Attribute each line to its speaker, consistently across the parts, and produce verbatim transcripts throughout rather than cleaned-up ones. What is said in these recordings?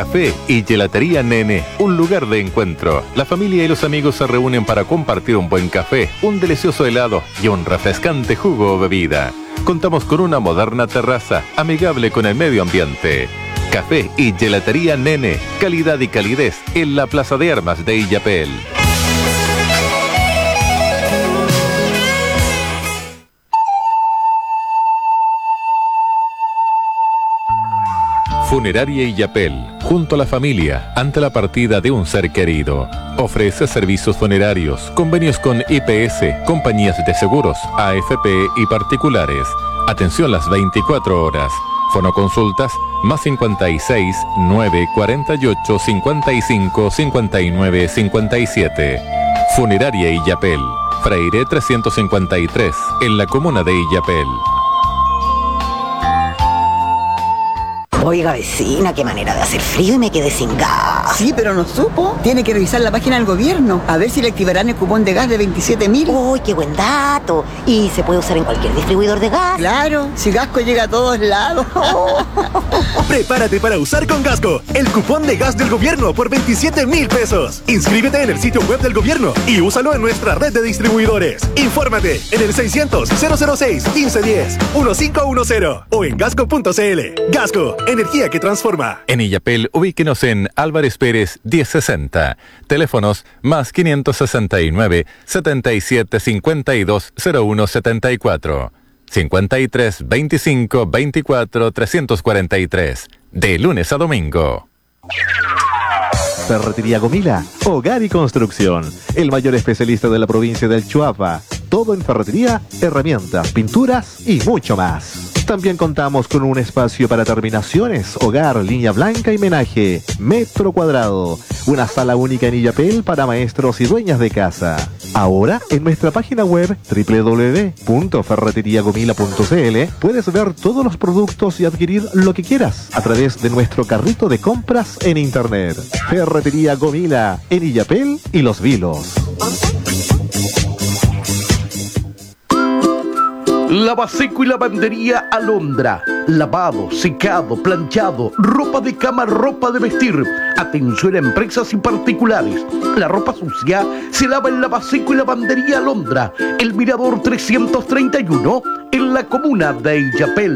Speaker 1: Café y Gelatería Nene, un lugar de encuentro. La familia y los amigos se reúnen para compartir un buen café, un delicioso helado y un refrescante jugo o bebida. Contamos con una moderna terraza, amigable con el medio ambiente. Café y Gelatería Nene, calidad y calidez en la Plaza de Armas de Illapel. Funeraria Illapel, junto a la familia, ante la partida de un ser querido. Ofrece servicios funerarios, convenios con I P S, compañías de seguros, A F P y particulares. Atención las veinticuatro horas. Fonoconsultas más cincuenta y seis, nueve, cuarenta y ocho, cincuenta y cinco, cincuenta y nueve, cincuenta y siete. Funeraria Illapel, Freire trescientos cincuenta y tres, en la comuna de Illapel.
Speaker 2: Oiga, vecina, qué manera de hacer frío y me quedé sin gas.
Speaker 3: Sí, pero no supo. Tiene que revisar la página del gobierno, a ver si le activarán el cupón de gas de veintisiete mil.
Speaker 2: Uy, qué buen dato. ¿Y se puede usar en cualquier distribuidor de gas?
Speaker 3: Claro, si Gasco llega a todos lados.
Speaker 4: Prepárate para usar con Gasco el cupón de gas del gobierno por veintisiete mil pesos. Inscríbete en el sitio web del gobierno y úsalo en nuestra red de distribuidores. Infórmate en el seiscientos, cero cero seis, quince diez, quince diez o en gasco punto c l. Gasco, energía que transforma.
Speaker 1: En Illapel, ubíquenos en Álvarez Pérez diez sesenta. Teléfonos más quinientos sesenta y nueve, setenta y siete, cincuenta y dos, cero uno setenta y cuatro. cincuenta y tres, veinticinco, veinticuatro, trescientos cuarenta y tres. De lunes a domingo.
Speaker 5: Ferretería Gomila, hogar y construcción. El mayor especialista de la provincia del Chuapa. Todo en ferretería, herramientas, pinturas y mucho más. También contamos con un espacio para terminaciones, hogar, línea blanca y menaje, metro cuadrado. Una sala única en Illapel para maestros y dueñas de casa. Ahora, en nuestra página web doble u doble u doble u punto ferretería gomila punto c l puedes ver todos los productos y adquirir lo que quieras a través de nuestro carrito de compras en internet. Ferretería Gomila, en Illapel y Los Vilos.
Speaker 6: Lavaseco y lavandería Alondra. Lavado, secado, planchado, ropa de cama, ropa de vestir. Atención a empresas y particulares. La ropa sucia se lava en Lavaseco y lavandería Alondra. El Mirador trescientos treinta y uno, en la comuna de Illapel.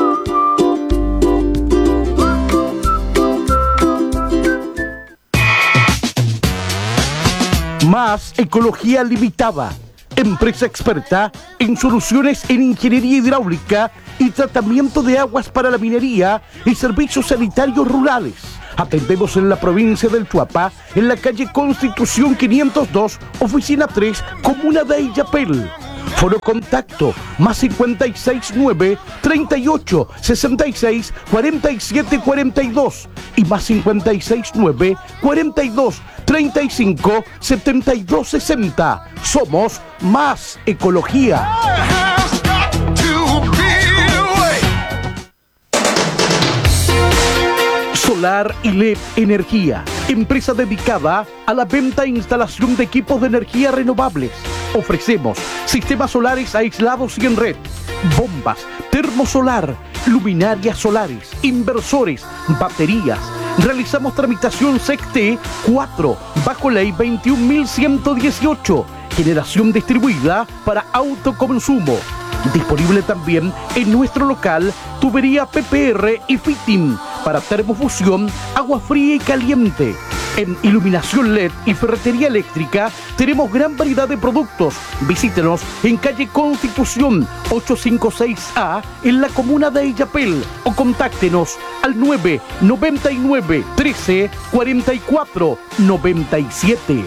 Speaker 6: Más Ecología Limitada. Empresa experta en soluciones en ingeniería hidráulica y tratamiento de aguas para la minería y servicios sanitarios rurales. Atendemos en la provincia del Chuapa, en la calle Constitución quinientos dos, oficina tres, comuna de Illapel. Foro contacto más cincuenta y seis, nueve, treinta y ocho, sesenta y seis, cuarenta y siete, cuarenta y dos y más cincuenta y seis, nueve, cuarenta y dos, treinta y cinco, setenta y dos, sesenta. Somos Más Ecología. Solar y L E D Energía, empresa dedicada a la venta e instalación de equipos de energía renovables. Ofrecemos sistemas solares aislados y en red, bombas, termosolar, luminarias solares, inversores, baterías. Realizamos tramitación S E C T cuatro bajo ley veintiún mil ciento dieciocho, generación distribuida para autoconsumo. Disponible también en nuestro local tubería P P R y fitting para termofusión, agua fría y caliente. En iluminación L E D y ferretería eléctrica tenemos gran variedad de productos. Visítenos en calle Constitución ochocientos cincuenta y seis A en la comuna de Illapel o contáctenos al nueve noventa y nueve, trece, cuarenta y cuatro, noventa y siete.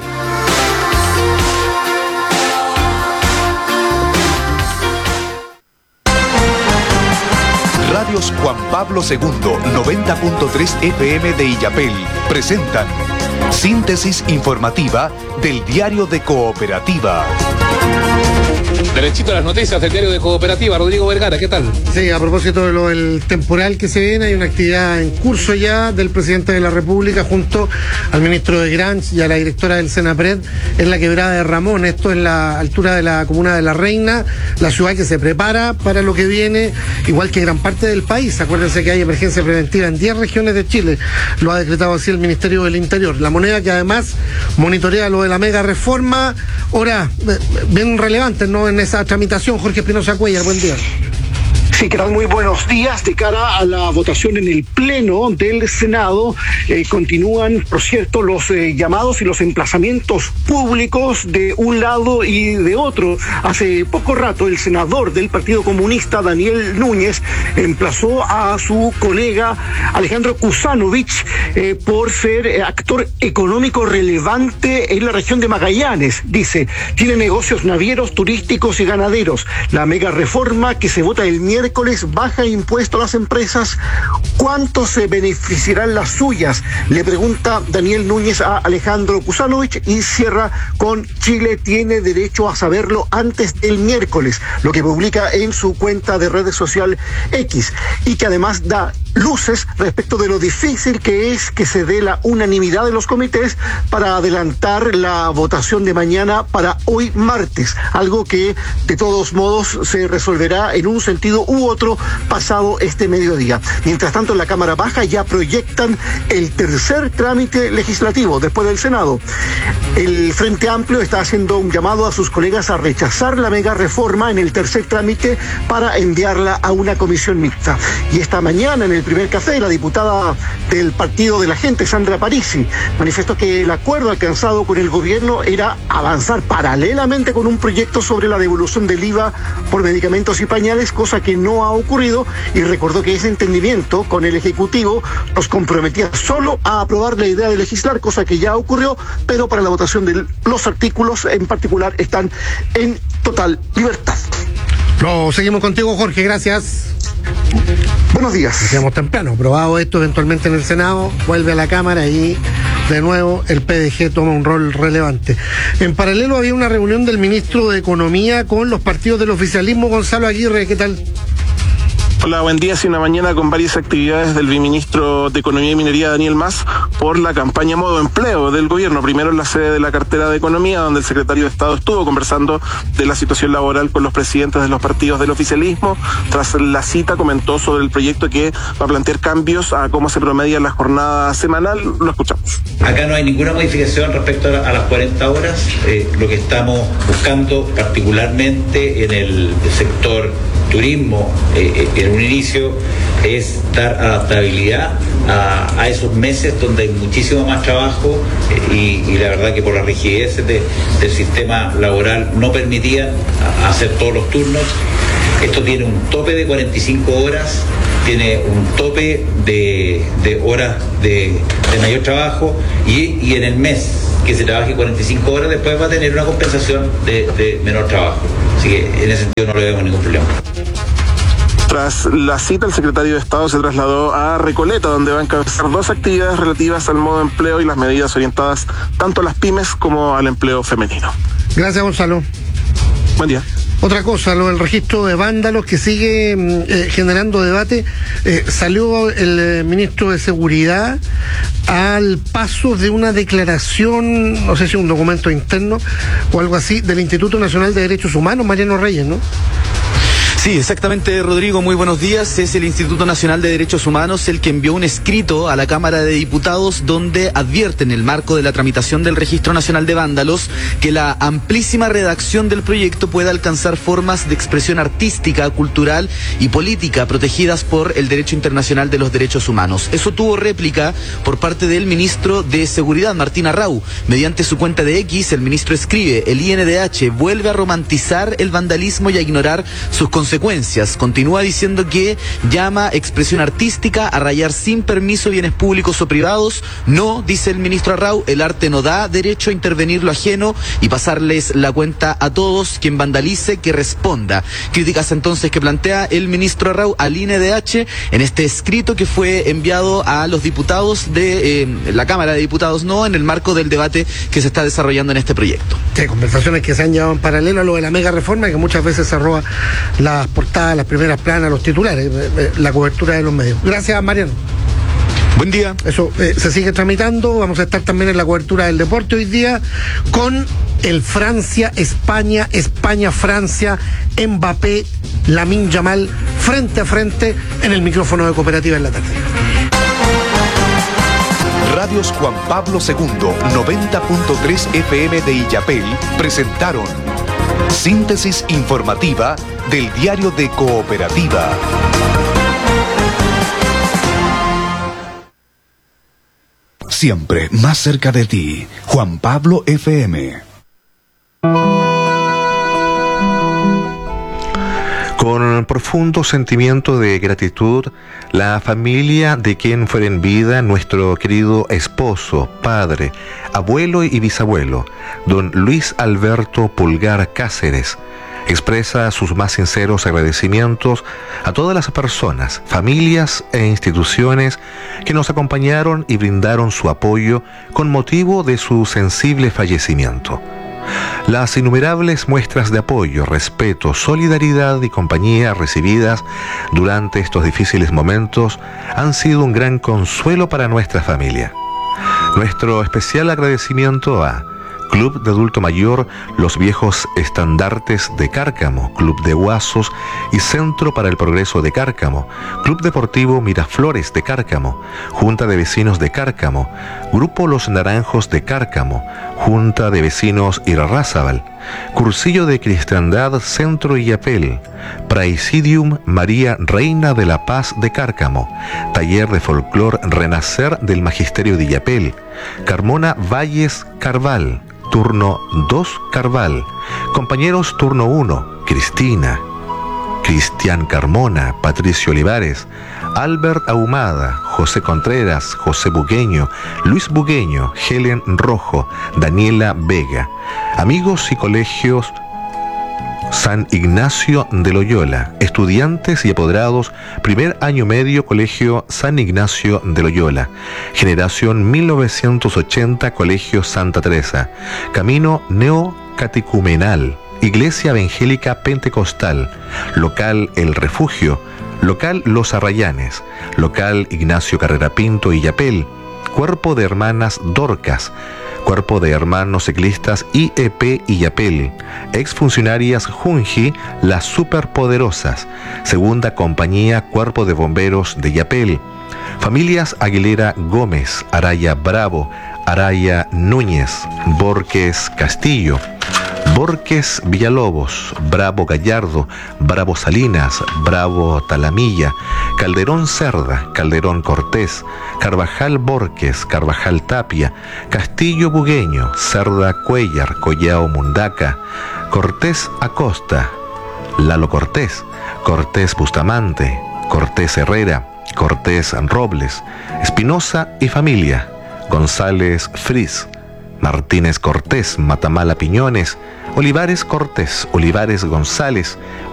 Speaker 7: Radios Juan Pablo segundo, noventa punto tres F M de Illapel presentan síntesis informativa del diario de Cooperativa.
Speaker 8: Derechito a las noticias del diario de Cooperativa. Rodrigo Vergara, ¿qué tal?
Speaker 9: Sí, a propósito de lo del temporal que se viene, hay una actividad en curso ya del presidente de la República junto al ministro de Granch y a la directora del Senapred en la quebrada de Ramón. Esto en la altura de la comuna de La Reina, la ciudad que se prepara para lo que viene, igual que gran parte del país. Acuérdense que hay emergencia preventiva en diez regiones de Chile, lo ha decretado así el Ministerio del Interior. La Moneda, que además monitorea lo de la mega reforma, hora bien relevante, ¿no?, en esa tramitación. Jorge Espinosa Cuellar, buen día.
Speaker 10: Sí, que tal, muy buenos días. De cara a la votación en el Pleno del Senado, eh, continúan, por cierto, los eh, llamados y los emplazamientos públicos de un lado y de otro. Hace poco rato, el senador del Partido Comunista, Daniel Núñez, emplazó a su colega Alejandro Kuzanovich eh, por ser eh, actor económico relevante en la región de Magallanes. Dice, tiene negocios navieros, turísticos y ganaderos. La mega reforma que se vota el miércoles baja impuesto a las empresas. ¿Cuánto se beneficiarán las suyas?, le pregunta Daniel Núñez a Alejandro Kuzanovich, y cierra con: Chile tiene derecho a saberlo antes del miércoles, lo que publica en su cuenta de redes social X, y que además da luces respecto de lo difícil que es que se dé la unanimidad de los comités para adelantar la votación de mañana para hoy martes, algo que de todos modos se resolverá en un sentido u otro pasado este mediodía. Mientras tanto, en la Cámara Baja ya proyectan el tercer trámite legislativo después del Senado. El Frente Amplio está haciendo un llamado a sus colegas a rechazar la mega reforma en el tercer trámite para enviarla a una comisión mixta. Y esta mañana, en el primer café, la diputada del Partido de la Gente, Sandra Parisi, manifestó que el acuerdo alcanzado con el gobierno era avanzar paralelamente con un proyecto sobre la devolución del I V A por medicamentos y pañales, cosa que no ha ocurrido, y recordó que ese entendimiento con el Ejecutivo los comprometía solo a aprobar la idea de legislar, cosa que ya ocurrió, pero para la votación de los artículos en particular están en total libertad.
Speaker 9: Lo seguimos contigo, Jorge, gracias.
Speaker 10: Buenos días.
Speaker 9: Decíamos temprano, aprobado esto eventualmente en el Senado, vuelve a la Cámara y de nuevo el P D G toma un rol relevante. En paralelo había una reunión del ministro de Economía con los partidos del oficialismo. Gonzalo Aguirre, ¿qué tal?
Speaker 11: Hola, buen día. Sí, una mañana con varias actividades del viceministro de Economía y Minería, Daniel Mas, por la campaña Modo Empleo del gobierno. Primero en la sede de la cartera de Economía, donde el secretario de Estado estuvo conversando de la situación laboral con los presidentes de los partidos del oficialismo. Tras la cita comentó sobre el proyecto que va a plantear cambios a cómo se promedia la jornada semanal. Lo escuchamos.
Speaker 12: Acá no hay ninguna modificación respecto a, la, a las cuarenta horas. Eh, lo que estamos buscando particularmente en el sector turismo, eh, en un inicio, es dar adaptabilidad a, a esos meses donde hay muchísimo más trabajo, eh, y, y la verdad que por las rigideces de, del sistema laboral no permitían a, hacer todos los turnos. Esto tiene un tope de cuarenta y cinco horas, tiene un tope de, de horas de, de mayor trabajo, y, y en el mes que se trabaje cuarenta y cinco horas, después va a tener una compensación de, de menor trabajo. Así que en ese sentido no le vemos ningún problema.
Speaker 11: Tras la cita, el secretario de Estado se trasladó a Recoleta, donde va a encabezar dos actividades relativas al modo empleo y las medidas orientadas tanto a las pymes como al empleo femenino.
Speaker 9: Gracias, Gonzalo.
Speaker 11: Buen día.
Speaker 9: Otra cosa, lo del registro de vándalos que sigue eh, generando debate. Eh, salió el eh, ministro de Seguridad al paso de una declaración, no sé si un documento interno o algo así, del Instituto Nacional de Derechos Humanos, Mariano Reyes, ¿no?
Speaker 13: Sí, exactamente, Rodrigo, muy buenos días. Es el Instituto Nacional de Derechos Humanos el que envió un escrito a la Cámara de Diputados donde advierte, en el marco de la tramitación del Registro Nacional de Vándalos, que la amplísima redacción del proyecto puede alcanzar formas de expresión artística, cultural y política protegidas por el derecho internacional de los derechos humanos. Eso tuvo réplica por parte del ministro de Seguridad, Martín Arrau. Mediante su cuenta de X, el ministro escribe: el I N D H vuelve a romantizar el vandalismo y a ignorar sus consecuencias consecuencias. Continúa diciendo que llama expresión artística a rayar sin permiso bienes públicos o privados. No, dice el ministro Arrau, el arte no da derecho a intervenir lo ajeno y pasarles la cuenta a todos. Quien vandalice, que responda. Críticas entonces que plantea el ministro Arrau al I N E D H en este escrito que fue enviado a los diputados de eh, la Cámara de Diputados, no, en el marco del debate que se está desarrollando en este proyecto.
Speaker 9: Sí, conversaciones que se han llevado en paralelo a lo de la mega reforma, que muchas veces se roba las portadas, las primeras planas, los titulares, la cobertura de los medios. Gracias, Mariano.
Speaker 13: Buen día.
Speaker 9: Eso eh, se sigue tramitando. Vamos a estar también en la cobertura del deporte hoy día con el Francia-España, España-Francia, Mbappé, Lamine Yamal, frente a frente en el micrófono de Cooperativa en la tarde.
Speaker 7: Radios Juan Pablo segundo, noventa punto tres F M de Illapel presentaron síntesis informativa del diario de Cooperativa. Siempre más cerca de ti, Juan Pablo F M.
Speaker 5: Con profundo sentimiento de gratitud, la familia de quien fuera en vida nuestro querido esposo, padre, abuelo y bisabuelo, don Luis Alberto Pulgar Cáceres, expresa sus más sinceros agradecimientos a todas las personas, familias e instituciones que nos acompañaron y brindaron su apoyo con motivo de su sensible fallecimiento. Las innumerables muestras de apoyo, respeto, solidaridad y compañía recibidas durante estos difíciles momentos han sido un gran consuelo para nuestra familia. Nuestro especial agradecimiento a Club de Adulto Mayor Los Viejos Estandartes de Cárcamo, Club de Guasos y Centro para el Progreso de Cárcamo, Club Deportivo Miraflores de Cárcamo, Junta de Vecinos de Cárcamo, Grupo Los Naranjos de Cárcamo, Junta de Vecinos Irarrázaval, Cursillo de Cristiandad Centro Illapel, Praesidium María Reina de la Paz de Cárcamo, Taller de Folclor Renacer del Magisterio de Illapel, Carmona Valles Carval, Turno dos Carval, Compañeros Turno uno, Cristina, Cristian Carmona, Patricio Olivares, Albert Ahumada, José Contreras, José Bugueño, Luis Bugueño, Helen Rojo, Daniela Vega, amigos y colegios San Ignacio de Loyola, estudiantes y apoderados, primer año medio, Colegio San Ignacio de Loyola, generación mil novecientos ochenta, Colegio Santa Teresa, camino neocatecumenal, Iglesia Evangélica Pentecostal, local El Refugio, local Los Arrayanes, local Ignacio Carrera Pinto Illapel, Cuerpo de Hermanas Dorcas, Cuerpo de Hermanos Ciclistas I E P Illapel, exfuncionarias Junji, las Superpoderosas, Segunda Compañía Cuerpo de Bomberos de Illapel, familias Aguilera Gómez, Araya Bravo, Araya Núñez, Borges Castillo, Borges Villalobos, Bravo Gallardo, Bravo Salinas, Bravo Talamilla, Calderón Cerda, Calderón Cortés, Carvajal Borges, Carvajal Tapia, Castillo Bugueño, Cerda Cuellar, Collao Mundaca, Cortés Acosta, Lalo Cortés, Cortés Bustamante, Cortés Herrera, Cortés Robles, Espinosa y familia, González Fris, Martínez Cortés, Matamala Piñones, Olivares Cortés, Olivares González,